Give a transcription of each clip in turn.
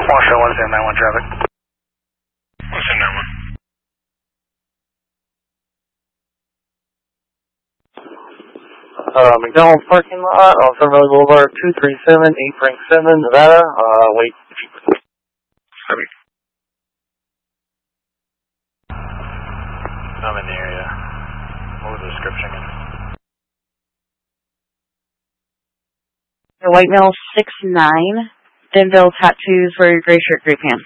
Marshall, 1091 traffic. 1091. McDonald's parking lot off Sunvalley Boulevard, 237, 8 Frank 7, Nevada. Wait. Copy. I'm in the area. What was the description again? White male 6'9", Denville tattoos, wear gray shirt, gray pants.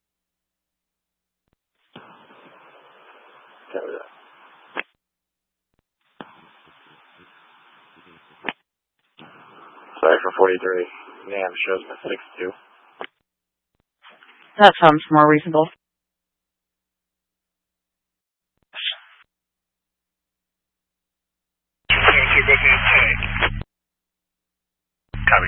Sorry for 43. Damn, shows me 6'2". That sounds more reasonable. Copy.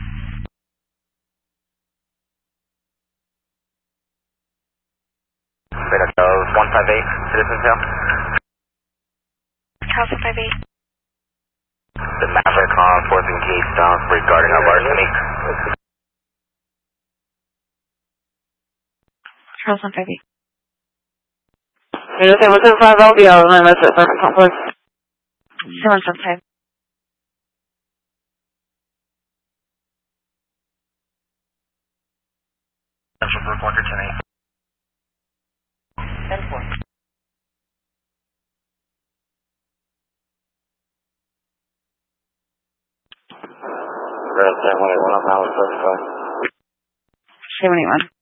Radar 158, Citizen Tail. Charles 158. The Maverick on 4th and Keystone regarding a larceny. Charles 158. Anything within 5 LBL, and that's it, perfect complex. 775. Central Brook, Walker 10-8. 10-4. Red 781 up now, 35. 781.